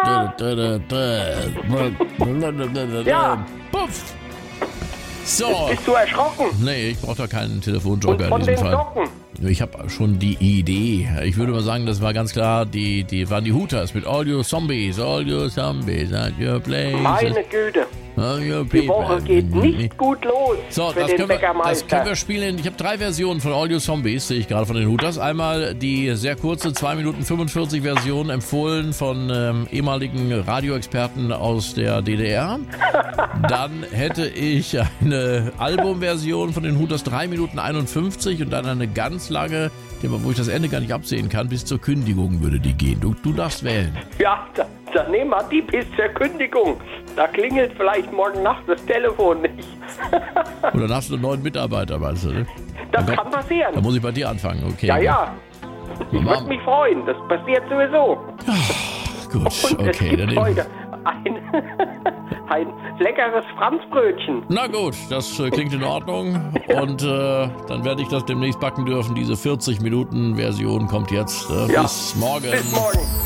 Ja. Puff. So. Bist du erschrocken? Nee, ich brauche da keinen Telefonjoker Und von in diesem den Fall. Socken? Ich habe schon die Idee. Ich würde mal sagen, das war ganz klar, die waren die Hooters mit All Your Zombies at your place. Meine Güte. Die Woche geht nicht gut los So, für das den können wir Bäckermeister. spielen. Ich habe 3 Versionen von All Your Zombies, sehe ich gerade von den Hooters. Einmal die sehr kurze 2 Minuten 45 Version, empfohlen von ehemaligen Radioexperten aus der DDR. Dann hätte ich eine Albumversion von den Hooters 3 Minuten 51 und dann eine ganz lange, wo ich das Ende gar nicht absehen kann, bis zur Kündigung würde die gehen. Du darfst wählen. Ja, dann nehmen wir die bis zur Kündigung. Da klingelt vielleicht morgen Nacht das Telefon nicht. Oder dann hast du einen neuen Mitarbeiter, meinst du? Ne? Das Dann kann passieren. Dann muss ich bei dir anfangen, okay. Ja. Ich würde mich freuen. Das passiert sowieso. Gut, Und es okay. gibt heute ein leckeres Franzbrötchen. Na gut, das klingt in Ordnung. Und dann werde ich das demnächst backen dürfen. Diese 40-Minuten-Version kommt jetzt. Bis morgen. Bis morgen.